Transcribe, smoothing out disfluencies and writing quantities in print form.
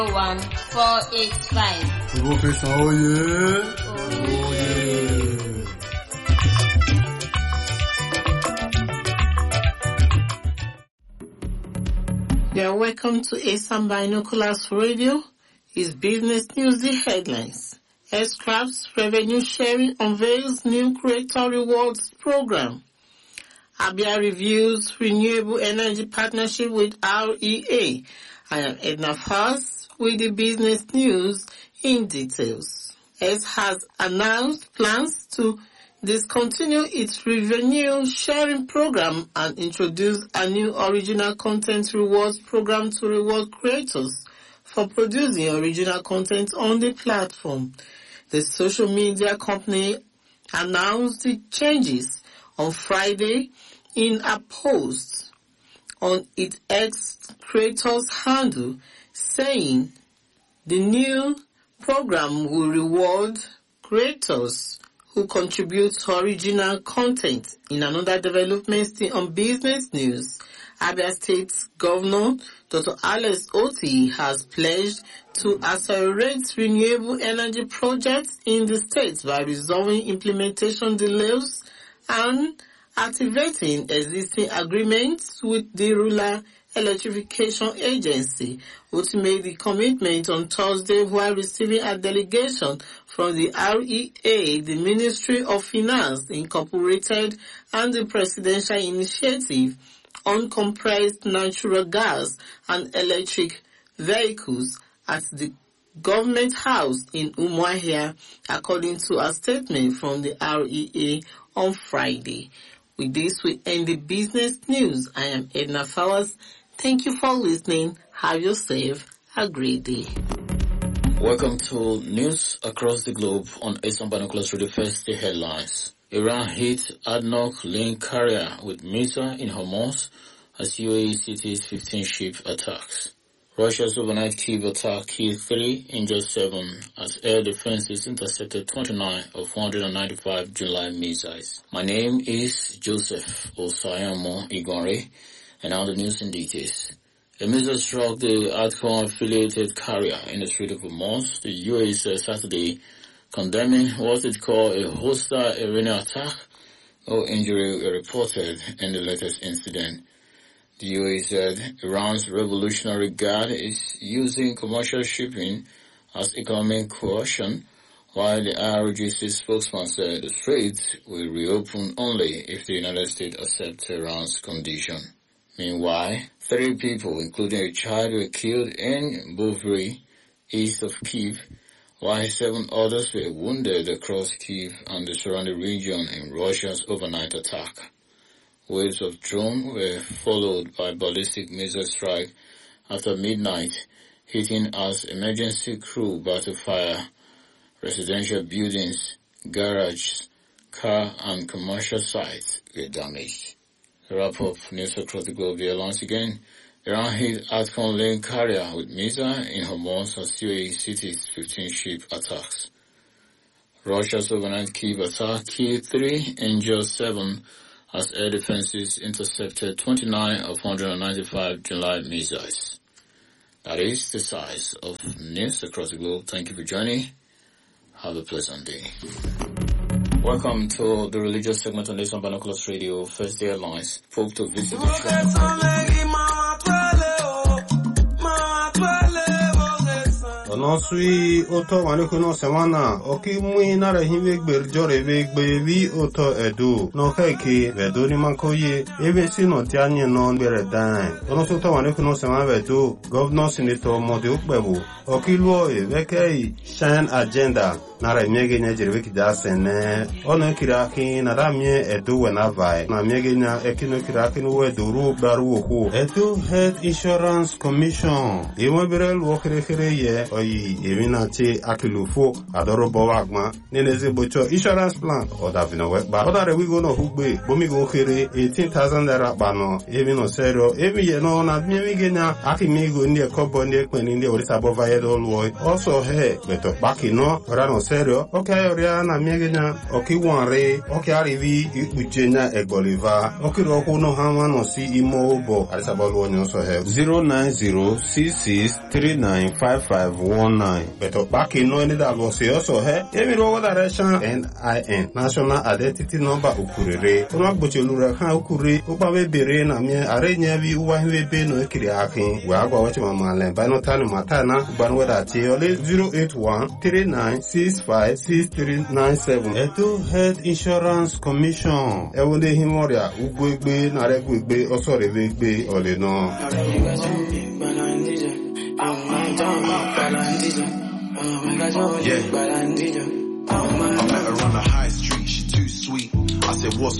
485. Professor Oye. You are welcome to ASAM Binoculars Radio. It's business news, the headlines. S-Crafts Revenue Sharing unveils new Creator Rewards program. Abia reviews renewable energy partnership with REA. I am Edna Fass with the business news in details. S has announced plans to discontinue its revenue sharing program and introduce a new original content rewards program to reward creators for producing original content on the platform. The social media company announced the changes on Friday in a post on its X creators handle, saying the new program will reward creators who contribute to original content. In another development still on business news, Abia State Governor Dr. Alex Oti has pledged to accelerate renewable energy projects in the state by resolving implementation delays and activating existing agreements with the Rural Electrification Agency, which made the commitment on Thursday while receiving a delegation from the REA, the Ministry of Finance Incorporated, and the Presidential Initiative on Compressed Natural Gas and Electric Vehicles at the Government House in Umuahia, according to a statement from the REA on Friday. With this, we end the business news. I am Edna Fowers. Thank you for listening. Have yourself a great day. Welcome to News Across the Globe on ASAM Binoculars Radio. First, the headlines. Iran hit ADNOC link carrier with missile in Hormuz as UAE cities 15 ship attacks. Russia's overnight Kyiv attack killed 3, injured 7 as air defenses intercepted 29 of 195 July missiles. My name is Joseph Osayamo Igore, and now the news in details. A missile struck the ADCOM-affiliated carrier in the Strait of Hormuz. The UAE said Saturday, condemning what it called a hostile Iranian attack. No injury were reported in the latest incident. The UAE said Iran's Revolutionary Guard is using commercial shipping as economic coercion, while the IRGC spokesman said the strait will reopen only if the United States accepts Iran's condition. Meanwhile, 3 people, including a child, were killed in Bovary, east of Kyiv, while 7 others were wounded across Kyiv and the surrounding region in Russia's overnight attack. Waves of drones were followed by ballistic missile strike after midnight, hitting as emergency crew battle fire. Residential buildings, garages, car and commercial sites were damaged. To wrap up News Across the Globe here once again, Iran hit ADCOM link carrier with missile in Hormuz as UAE cities 15 ship attacks. Russia's overnight Kyiv attack killed 3, injured 7 as air defenses intercepted 29 of 195 July missiles. That is the size of News Across the Globe. Thank you for joining. Have a pleasant day. Welcome to the religious segment on ASAM Binoculars Radio. First Day Airlines. Hope to visit the no sui oto wanekuno semana oki mui na rahime gberjore ve gbevi oto edu no keke vedo ni mankoye ebesi no tianye no bere dan ono so to wanekuno semana vedo governor senator mode ukbebu oki luo veke shine agenda na rahime nya jirwe kidasene ono kiraki na ramie edu wena vai na miege nya ekino kiraki no weduru baru ho edu health insurance commission imo bere luo kere ye Eminati Akilufo Adorobo Wagma Neneze Bocho insurance plan or Davino Wekba. Other we go no Hugbe, Bomigo Kere, 18,000 Bano, Evino Sero, Evi Yeno, Namigena, Akimigo in the Cobonde when in the Orisabo Vayed All Woy. Also, hey, better back in no, Rano serio oke ayoria na miegenya oki wanre oki arivi ikujenya egoliva oki roku no hama no si imo bo arisabalu onyo so he 09066395519 beto baki no ni da bo se so he emi ro direction NIN national identity number ukurere ona gbochelu kan ukure obawe bere na mi arenya bi uwa hwebe no ekiri akin we agwa wachi mama len by no time matana banwe da ti ole 08139656397 eto health insurance commission ewonde himoria ugwegbe na regwegbe osorevegbe ole no I met her on the high street, she too sweet. I said, what's